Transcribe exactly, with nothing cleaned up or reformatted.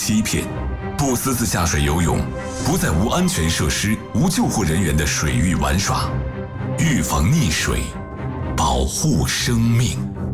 欺骗，不私自下水游泳，不在无安全设施、无救护人员的水域玩耍，预防溺水，保护生命。